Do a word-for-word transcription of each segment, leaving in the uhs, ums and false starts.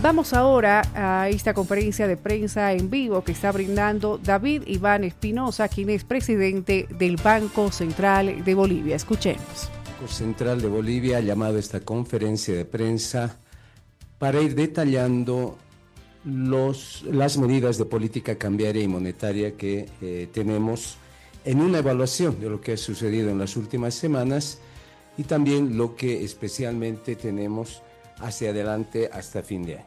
Vamos ahora a esta conferencia de prensa en vivo que está brindando David Iván Espinosa, quien es presidente del Banco Central de Bolivia. Escuchemos. El Banco Central de Bolivia ha llamado a esta conferencia de prensa para ir detallando los, las medidas de política cambiaria y monetaria que eh, tenemos en una evaluación de lo que ha sucedido en las últimas semanas y también lo que especialmente tenemos hacia adelante hasta fin de año.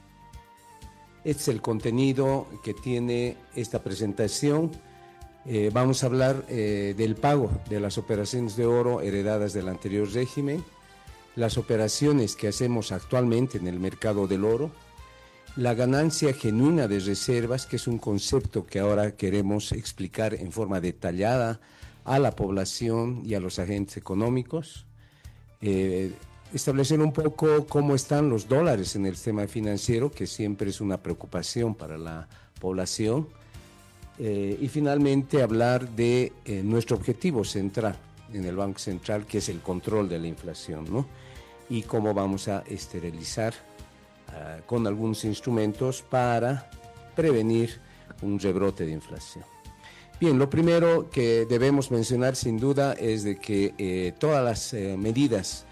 Este es el contenido que tiene esta presentación. Eh, vamos a hablar eh, del pago de las operaciones de oro heredadas del anterior régimen, las operaciones que hacemos actualmente en el mercado del oro, la ganancia genuina de reservas, que es un concepto que ahora queremos explicar en forma detallada a la población y a los agentes económicos, eh, establecer un poco cómo están los dólares en el sistema financiero, que siempre es una preocupación para la población, eh, y finalmente hablar de eh, nuestro objetivo central en el Banco Central, que es el control de la inflación, ¿no? Y cómo vamos a esterilizar uh, con algunos instrumentos para prevenir un rebrote de inflación. Bien, lo primero que debemos mencionar sin duda es de que eh, todas las eh, medidas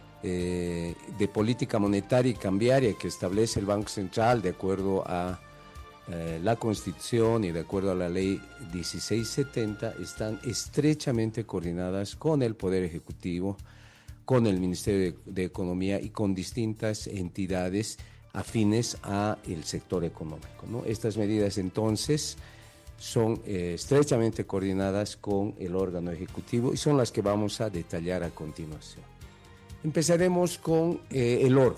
Eh, de política monetaria y cambiaria que establece el Banco Central de acuerdo a eh, la Constitución y de acuerdo a la Ley dieciséis setenta están estrechamente coordinadas con el Poder Ejecutivo, con el Ministerio de, de Economía y con distintas entidades afines al sector económico, ¿no? Estas medidas entonces son eh, estrechamente coordinadas con el órgano ejecutivo y son las que vamos a detallar a continuación. Empezaremos con eh, el oro.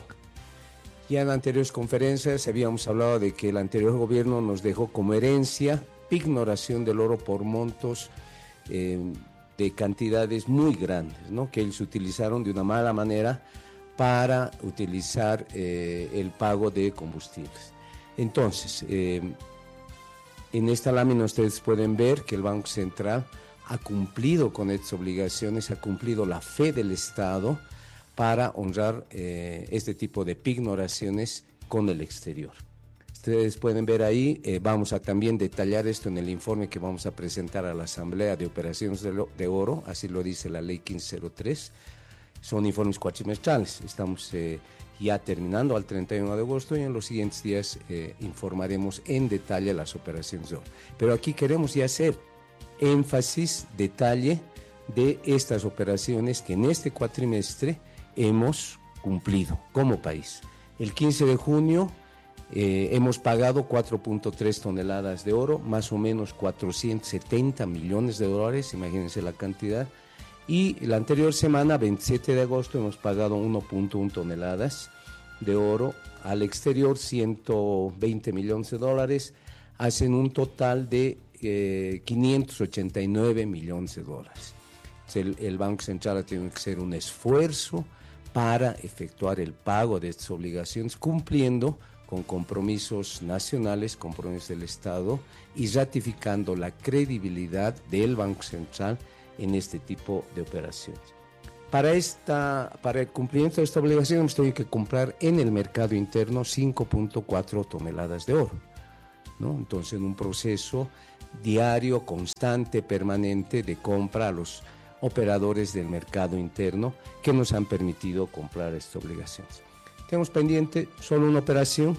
Ya en anteriores conferencias habíamos hablado de que el anterior gobierno nos dejó como herencia pignoración del oro por montos eh, de cantidades muy grandes, ¿no? Que ellos utilizaron de una mala manera para utilizar eh, el pago de combustibles. Entonces, eh, en esta lámina ustedes pueden ver que el Banco Central ha cumplido con estas obligaciones, ha cumplido la fe del Estado para honrar eh, este tipo de pignoraciones con el exterior. Ustedes pueden ver ahí, eh, vamos a también detallar esto en el informe que vamos a presentar a la Asamblea de Operaciones de, lo, de Oro, así lo dice la Ley quince cero tres, son informes cuatrimestrales, estamos eh, ya terminando al treinta y uno de agosto y en los siguientes días eh, informaremos en detalle las operaciones de oro. Pero aquí queremos ya hacer énfasis, detalle de estas operaciones que en este cuatrimestre hemos cumplido como país. El quince de junio eh, hemos pagado cuatro punto tres toneladas de oro, más o menos cuatrocientos setenta millones de dólares, imagínense la cantidad, y la anterior semana, veintisiete de agosto, hemos pagado uno punto uno toneladas de oro al exterior, ciento veinte millones de dólares, hacen un total de eh, quinientos ochenta y nueve millones de dólares. El, el Banco Central ha tenido que hacer un esfuerzo para efectuar el pago de estas obligaciones, cumpliendo con compromisos nacionales, compromisos del Estado y ratificando la credibilidad del Banco Central en este tipo de operaciones. Para, esta, para el cumplimiento de esta obligación hemos tenido que comprar en el mercado interno cinco punto cuatro toneladas de oro, ¿no? Entonces, en un proceso diario, constante, permanente de compra a los operadores del mercado interno que nos han permitido comprar estas obligaciones. Tenemos pendiente solo una operación,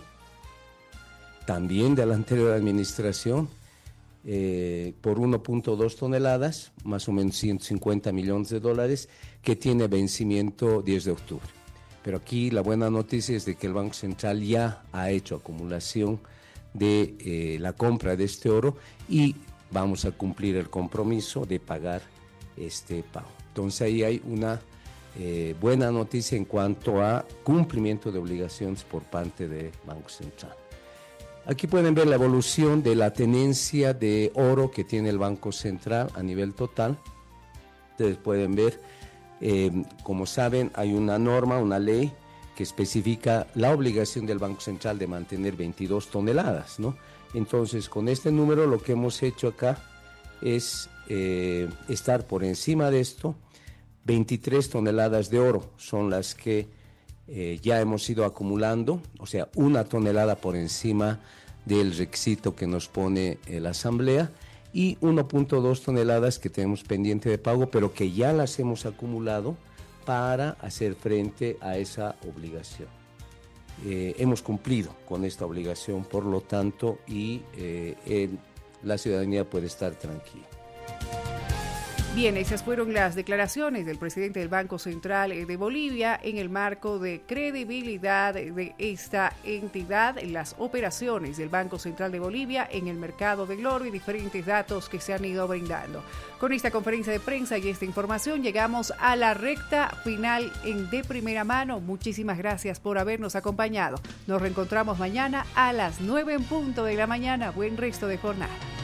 también de la anterior administración, eh, por uno punto dos toneladas, más o menos ciento cincuenta millones de dólares, que tiene vencimiento diez de octubre. Pero aquí la buena noticia es de que el Banco Central ya ha hecho acumulación de eh, la compra de este oro y vamos a cumplir el compromiso de pagar este pago. Entonces ahí hay una eh, buena noticia en cuanto a cumplimiento de obligaciones por parte del Banco Central. Aquí pueden ver la evolución de la tenencia de oro que tiene el Banco Central a nivel total. Ustedes pueden ver, eh, como saben, hay una norma, una ley que especifica la obligación del Banco Central de mantener veintidós toneladas, ¿no? Entonces, con este número lo que hemos hecho acá es eh, estar por encima de esto. Veintitrés toneladas de oro son las que eh, ya hemos ido acumulando, o sea, una tonelada por encima del requisito que nos pone eh, la Asamblea, y uno punto dos toneladas que tenemos pendiente de pago, pero que ya las hemos acumulado para hacer frente a esa obligación. Eh, hemos cumplido con esta obligación, por lo tanto, y eh, el, la ciudadanía puede estar tranquila. Bien, esas fueron las declaraciones del presidente del Banco Central de Bolivia en el marco de credibilidad de esta entidad en las operaciones del Banco Central de Bolivia en el mercado del oro y diferentes datos que se han ido brindando. Con esta conferencia de prensa y esta información llegamos a la recta final en De Primera Mano. Muchísimas gracias por habernos acompañado. Nos reencontramos mañana a las nueve en punto de la mañana. Buen resto de jornada.